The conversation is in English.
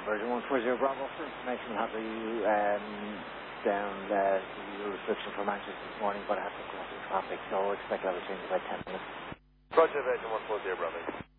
Virgin 140 Bravo. For information, we'll have you down the restriction for Manchester this morning, but I have to cross the traffic, so expect I'll be changed by 10 minutes. Roger, Virgin 140 Bravo.